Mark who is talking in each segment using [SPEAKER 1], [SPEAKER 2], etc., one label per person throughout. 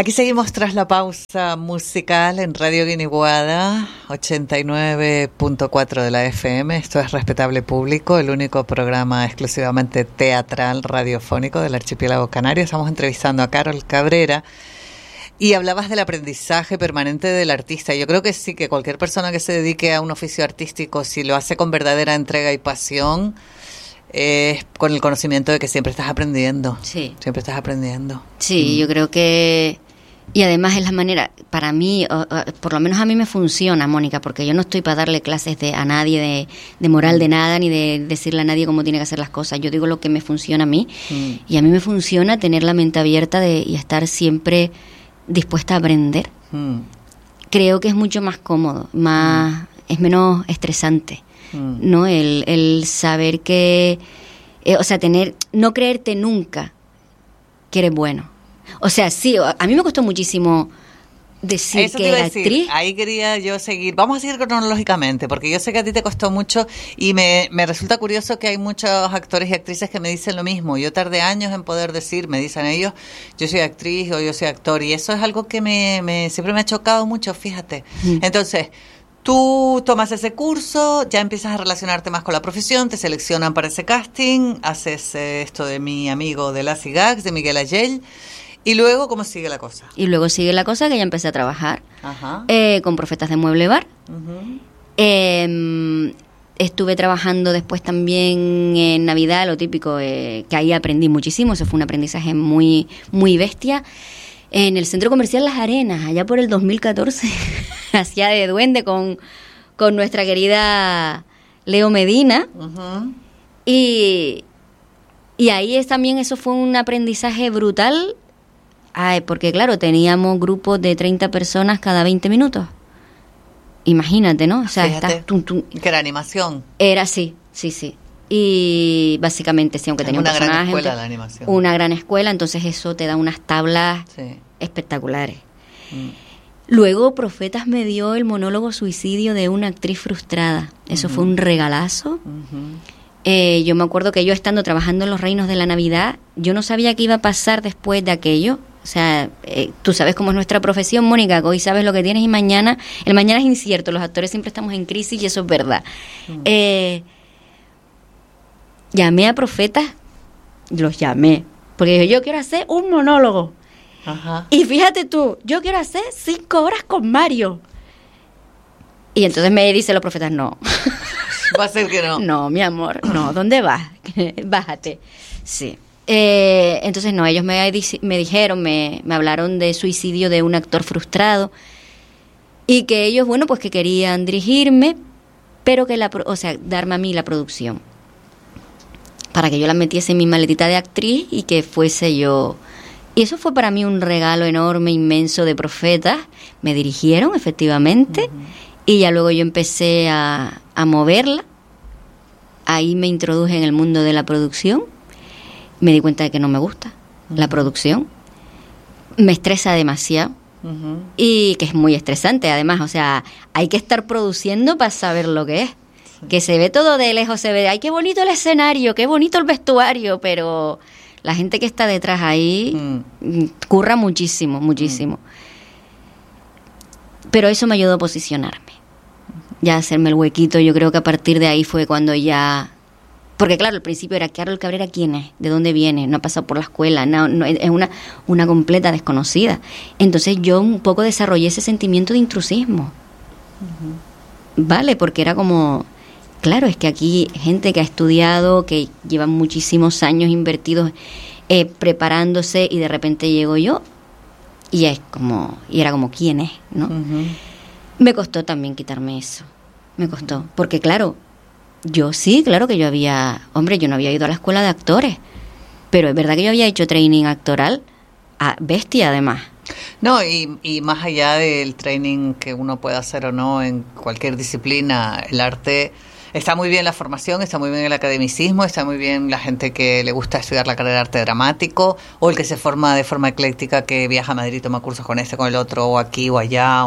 [SPEAKER 1] Aquí seguimos tras la pausa musical en Radio Guiniguada, 89.4 de la FM. Esto es Respetable Público, el único programa exclusivamente teatral radiofónico del archipiélago canario. Estamos entrevistando a Carol Cabrera y hablabas del aprendizaje permanente del artista. Yo creo que sí, que cualquier persona que se dedique a un oficio artístico, si lo hace con verdadera entrega y pasión, con el conocimiento de que siempre estás aprendiendo.
[SPEAKER 2] Sí.
[SPEAKER 1] Siempre estás aprendiendo.
[SPEAKER 2] Sí, yo creo que... Y además es la manera, para mí, por lo menos a mí me funciona, Mónica, porque yo no estoy para darle clases a nadie de moral de nada, ni de decirle a nadie cómo tiene que hacer las cosas. Yo digo lo que me funciona a mí. Y a mí me funciona tener la mente abierta y estar siempre dispuesta a aprender. Creo que es mucho más cómodo, es menos estresante. ¿No? El saber que, o sea, no creerte nunca que eres bueno. O sea, sí, a mí me costó muchísimo decir
[SPEAKER 1] eso
[SPEAKER 2] que era actriz.
[SPEAKER 1] Ahí quería yo seguir. Vamos a seguir cronológicamente, porque yo sé que a ti te costó mucho y me resulta curioso que hay muchos actores y actrices que me dicen lo mismo. Yo tardé años en poder decir, me dicen ellos, yo soy actriz o yo soy actor, y eso es algo que siempre me ha chocado mucho, fíjate. Entonces, tú tomas ese curso, ya empiezas a relacionarte más con la profesión, te seleccionan para ese casting, haces esto de mi amigo de Lassie Gags, de Miguel Ayel, y luego, ¿cómo sigue la cosa?
[SPEAKER 2] Y luego sigue la cosa que ya empecé a trabajar con Profetas de Mueble Bar. Estuve trabajando después también en Navidad, lo típico, que ahí aprendí muchísimo, eso fue un aprendizaje muy, muy bestia. En el Centro Comercial Las Arenas, allá por el 2014, hacía de duende con nuestra querida Leo Medina. Y ahí también eso fue un aprendizaje brutal, porque claro, teníamos grupos de 30 personas cada 20 minutos. Imagínate, ¿no? O sea,
[SPEAKER 1] fíjate, que era animación.
[SPEAKER 2] Era, sí. Y básicamente, sí, aunque tenía un personaje...
[SPEAKER 1] Una gran escuela la animación.
[SPEAKER 2] Una gran escuela, entonces eso te da unas tablas espectaculares. Luego, Profetas me dio el monólogo Suicidio de una actriz frustrada. Eso fue un regalazo. Yo me acuerdo que yo estando trabajando en Los Reinos de la Navidad, yo no sabía qué iba a pasar después de aquello. O sea, tú sabes cómo es nuestra profesión, Mónica, que hoy sabes lo que tienes y mañana... El mañana es incierto, los actores siempre estamos en crisis y eso es verdad. Llamé a Profetas, los llamé, porque dije, yo quiero hacer un monólogo. Y fíjate tú, yo quiero hacer 5 horas con Mario. Y entonces me dice los Profetas, no.
[SPEAKER 1] Va a ser que no.
[SPEAKER 2] No, mi amor, no, ¿dónde vas? Bájate. Sí. Entonces no, ellos me dijeron, me hablaron de Suicidio de un actor frustrado y que ellos, bueno, pues que querían dirigirme, pero que darme a mí la producción para que yo la metiese en mi maletita de actriz y que fuese yo. Y eso fue para mí un regalo enorme, inmenso de Profetas. Me dirigieron, efectivamente, y ya luego yo empecé a moverla. Ahí me introduje en el mundo de la producción. Me di cuenta de que no me gusta la producción. Me estresa demasiado. Y que es muy estresante, además. O sea, hay que estar produciendo para saber lo que es. Que se ve todo de lejos, se ve, ay, qué bonito el escenario, qué bonito el vestuario, pero la gente que está detrás ahí curra muchísimo. Pero eso me ayudó a posicionarme, ya a hacerme el huequito. Yo creo que a partir de ahí fue cuando ya... Porque claro, al principio era, Carol Cabrera, ¿quién es? ¿De dónde viene? No ha pasado por la escuela, no es una completa desconocida. Entonces yo un poco desarrollé ese sentimiento de intrusismo. ¿Vale? Porque era como... Claro, es que aquí gente que ha estudiado, que lleva muchísimos años invertidos preparándose, y de repente llego yo y era como, ¿quién es? ¿No? Me costó también quitarme eso. Me costó. Porque claro, yo no había ido a la escuela de actores, pero es verdad que yo había hecho training actoral bestia además.
[SPEAKER 1] No, y más allá del training que uno pueda hacer o no en cualquier disciplina, el arte... Está muy bien la formación, está muy bien el academicismo, está muy bien la gente que le gusta estudiar la carrera de arte dramático, o el que se forma de forma ecléctica, que viaja a Madrid y toma cursos con con el otro, o aquí o allá.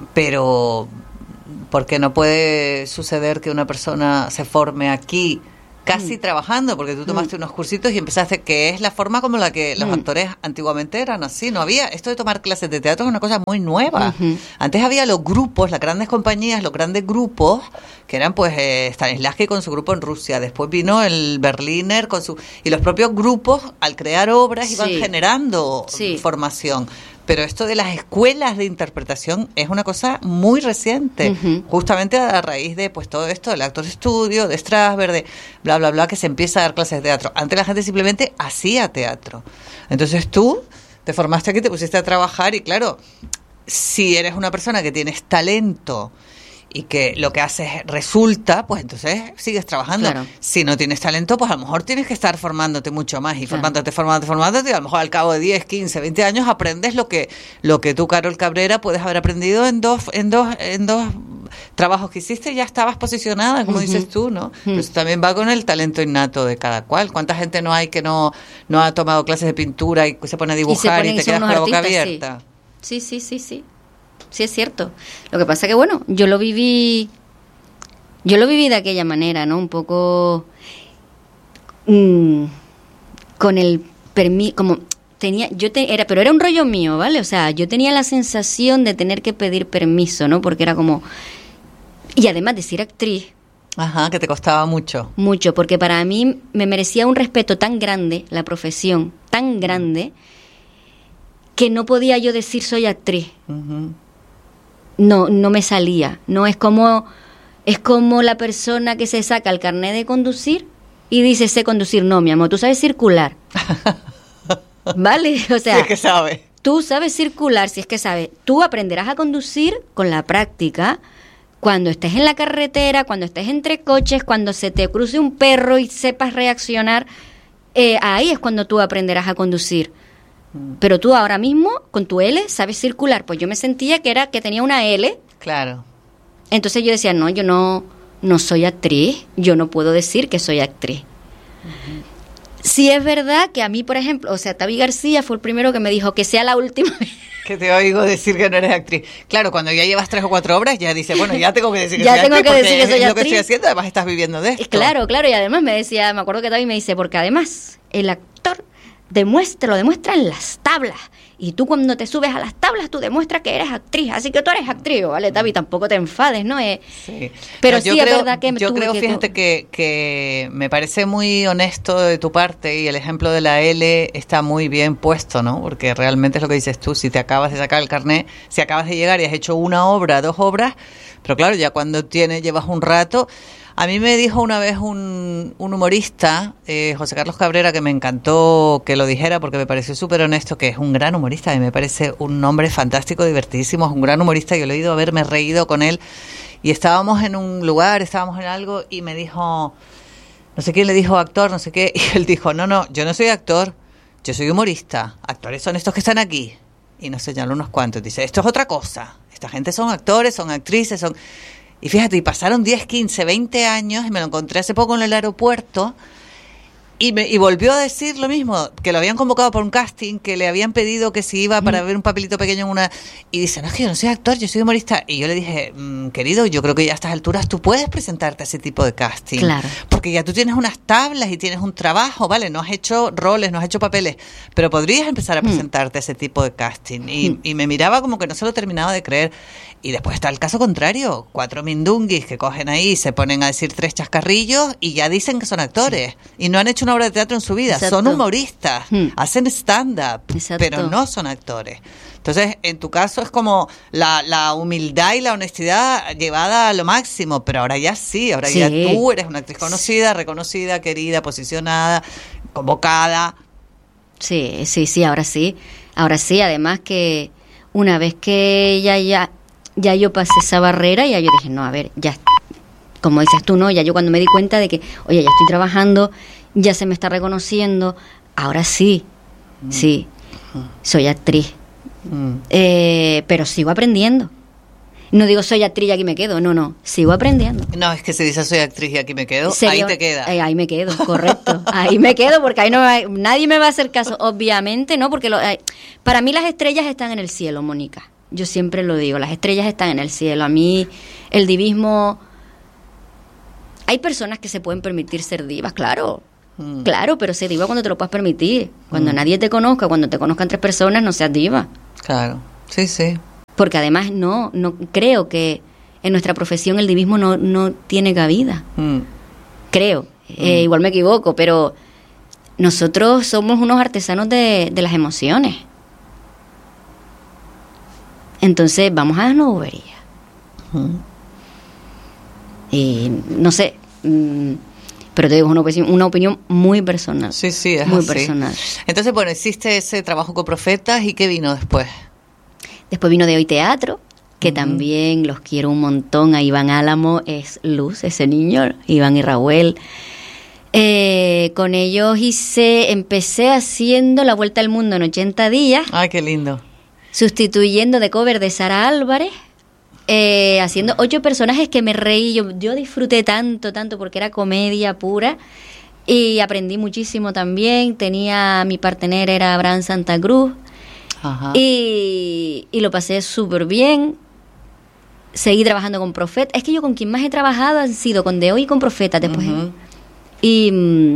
[SPEAKER 1] Pero porque no puede suceder que una persona se forme aquí casi trabajando, porque tú tomaste unos cursitos y empezaste, que es la forma como la que los actores antiguamente eran así, no había, esto de tomar clases de teatro es una cosa muy nueva. Antes había los grupos, las grandes compañías, los grandes grupos, que eran pues Stanislavski con su grupo en Rusia, después vino el Berliner con su, y los propios grupos al crear obras iban generando formación. Pero esto de las escuelas de interpretación es una cosa muy reciente, justamente a raíz de pues todo esto del Actors Studio, de Strasberg, de bla, bla, bla, que se empieza a dar clases de teatro. Antes la gente simplemente hacía teatro. Entonces tú te formaste aquí, te pusiste a trabajar y claro, si eres una persona que tienes talento y que lo que haces resulta, pues entonces sigues trabajando. Claro. Si no tienes talento, pues a lo mejor tienes que estar formándote mucho más y formándote, y a lo mejor al cabo de 10, 15, 20 años aprendes lo que tú, Carol Cabrera, puedes haber aprendido en dos trabajos que hiciste y ya estabas posicionada, como dices tú, ¿no? Eso también va con el talento innato de cada cual. ¿Cuánta gente no hay que no ha tomado clases de pintura y se pone a dibujar y te quedas con la boca abierta?
[SPEAKER 2] Sí. Sí, es cierto. Lo que pasa que, bueno, yo lo viví de aquella manera, ¿no? Un poco con el permiso, como pero era un rollo mío, ¿vale? O sea, yo tenía la sensación de tener que pedir permiso, ¿no? Porque era como... Y además de ser actriz...
[SPEAKER 1] Ajá, que te costaba mucho.
[SPEAKER 2] Mucho, porque para mí me merecía un respeto tan grande, la profesión, tan grande, que no podía yo decir soy actriz. No me salía. No es como la persona que se saca el carnet de conducir y dice sé conducir. No, mi amor, tú sabes circular. ¿Vale? O sea,
[SPEAKER 1] si es que sabes.
[SPEAKER 2] Tú sabes circular, si es que sabes. Tú aprenderás a conducir con la práctica. Cuando estés en la carretera, cuando estés entre coches, cuando se te cruce un perro y sepas reaccionar, ahí es cuando tú aprenderás a conducir. Pero tú ahora mismo, con tu L, sabes circular. Pues yo me sentía que tenía una L.
[SPEAKER 1] Claro.
[SPEAKER 2] Entonces yo decía, no, yo no soy actriz. Yo no puedo decir que soy actriz. Sí es verdad que a mí, por ejemplo, o sea, Tavi García fue el primero que me dijo que sea la última vez.
[SPEAKER 1] Que te oigo decir que no eres actriz. Claro, cuando ya llevas 3 o 4 obras, ya dices, bueno, ya tengo que decir que soy actriz. Ya tengo que decir que soy actriz. Lo que estoy haciendo, además estás viviendo de esto.
[SPEAKER 2] Claro, y además me acuerdo que Tavi me dice, porque además el actor lo demuestra en las tablas. Y tú cuando te subes a las tablas, tú demuestras que eres actriz. Así que tú eres actriz, ¿vale, Tavi? Tampoco te enfades, ¿no?
[SPEAKER 1] Sí.
[SPEAKER 2] Pero no, sí es verdad que...
[SPEAKER 1] Yo creo, fíjate, que me parece muy honesto de tu parte y el ejemplo de la L está muy bien puesto, ¿no? Porque realmente es lo que dices tú. Si te acabas de sacar el carnet, si acabas de llegar y has hecho 1 obra, 2 obras, pero claro, ya cuando llevas un rato... A mí me dijo una vez un humorista, José Carlos Cabrera, que me encantó que lo dijera porque me pareció súper honesto, que es un gran humorista y me parece un hombre fantástico, divertidísimo, es un gran humorista. Yo lo he ido a haberme reído con él y estábamos en un lugar, estábamos en algo y me dijo, no sé quién le dijo actor, no sé qué, y él dijo, no, yo no soy actor, yo soy humorista, actores son estos que están aquí. Y nos señaló unos cuantos, dice, esto es otra cosa, esta gente son actores, son actrices, son... Y fíjate, y pasaron 10, 15, 20 años y me lo encontré hace poco en el aeropuerto y volvió a decir lo mismo, que lo habían convocado por un casting, que le habían pedido que si iba para ver un papelito pequeño en una... Y dice, no, es que yo no soy actor, yo soy humorista. Y yo le dije, querido, yo creo que ya a estas alturas tú puedes presentarte a ese tipo de casting.
[SPEAKER 2] Claro.
[SPEAKER 1] Porque ya tú tienes unas tablas y tienes un trabajo, ¿vale? No has hecho roles, no has hecho papeles, pero podrías empezar a presentarte a ese tipo de casting. Y me miraba como que no se lo terminaba de creer. Y después está el caso contrario, 4 mindunguis que cogen ahí, se ponen a decir 3 chascarrillos y ya dicen que son actores. Y no han hecho una obra de teatro en su vida. Exacto. Son humoristas, hacen stand-up, pero no son actores. Entonces, en tu caso es como la humildad y la honestidad llevada a lo máximo, pero ahora ya sí, ahora ya tú eres una actriz conocida, reconocida, querida, posicionada, convocada.
[SPEAKER 2] Sí, ahora sí. Ahora sí, además que una vez que ya yo pasé esa barrera, ya yo dije, no, a ver, ya, como dices tú, ¿no? Ya yo cuando me di cuenta de que, oye, ya estoy trabajando, ya se me está reconociendo, ahora sí, soy actriz. Pero sigo aprendiendo. No digo soy actriz y aquí me quedo, no, sigo aprendiendo.
[SPEAKER 1] No, es que si dices soy actriz y aquí me quedo, ahí te quedas.
[SPEAKER 2] Ahí me quedo, correcto. Ahí me quedo porque ahí nadie me va a hacer caso, obviamente, ¿no? Porque para mí las estrellas están en el cielo, Mónica. Yo siempre lo digo, las estrellas están en el cielo. A mí el divismo Hay personas que se pueden permitir ser divas, claro. Claro, pero sé diva cuando te lo puedas permitir. Cuando nadie te conozca, cuando te conozcan 3 personas, no seas diva.
[SPEAKER 1] Claro, sí, sí.
[SPEAKER 2] Porque además no creo que en nuestra profesión el divismo no tiene cabida. Creo. Igual me equivoco, pero nosotros somos unos artesanos de las emociones. Entonces, vamos a la bobería. Y no sé, pero te digo, es una opinión muy personal.
[SPEAKER 1] Sí, sí, es
[SPEAKER 2] muy
[SPEAKER 1] así.
[SPEAKER 2] personal.
[SPEAKER 1] Entonces, bueno, hiciste ese trabajo con Profetas, ¿y qué vino después?
[SPEAKER 2] Después vino De Hoy Teatro, que también los quiero un montón. A Iván Álamo es luz, ese niño, Iván y Raúl. Con ellos empecé haciendo La Vuelta al Mundo en 80 días.
[SPEAKER 1] Ay, qué lindo.
[SPEAKER 2] Sustituyendo de cover de Sara Álvarez, haciendo 8 personajes que me reí. Yo disfruté tanto, porque era comedia pura y aprendí muchísimo también. Mi partener era Abraham Santa Cruz. Ajá. Y lo pasé súper bien. Seguí trabajando con Profetas. Es que yo con quien más he trabajado han sido con De Hoy y con Profetas después. Y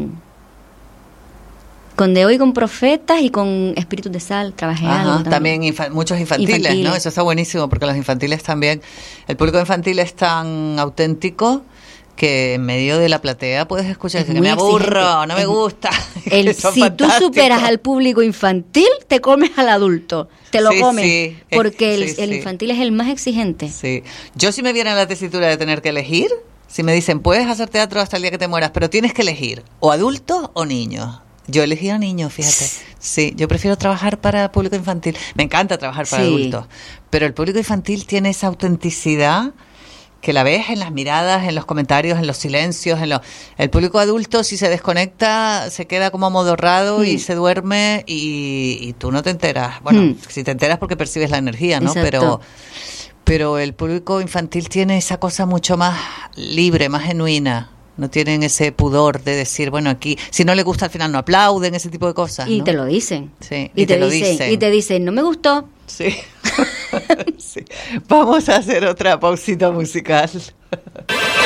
[SPEAKER 2] con De Hoy, con Profetas y con Espíritus de Sal trabajé algo
[SPEAKER 1] también muchos infantiles, ¿no? Eso está buenísimo porque los infantiles también, el público infantil es tan auténtico que en medio de la platea puedes escuchar que me aburro, no me gusta.
[SPEAKER 2] Si tú superas al público infantil, te comes al adulto, te lo comes, porque el infantil es el más exigente.
[SPEAKER 1] Sí, yo si me viera en la tesitura de tener que elegir, si me dicen puedes hacer teatro hasta el día que te mueras, pero tienes que elegir o adultos o niños. Yo elegí a niños, fíjate. Sí, yo prefiero trabajar para público infantil. Me encanta trabajar para adultos, pero el público infantil tiene esa autenticidad que la ves en las miradas, en los comentarios, en los silencios. El público adulto, si se desconecta, se queda como amodorrado y se duerme y tú no te enteras. Bueno, si te enteras porque percibes la energía, ¿no? Pero el público infantil tiene esa cosa mucho más libre, más genuina. No tienen ese pudor de decir, bueno, aquí, si no le gusta al final no aplauden, ese tipo de cosas,
[SPEAKER 2] y
[SPEAKER 1] ¿no?
[SPEAKER 2] te lo dicen.
[SPEAKER 1] Sí,
[SPEAKER 2] y te lo dicen. Y te dicen, no me gustó.
[SPEAKER 1] Sí. Sí. Vamos a hacer otra pausita musical.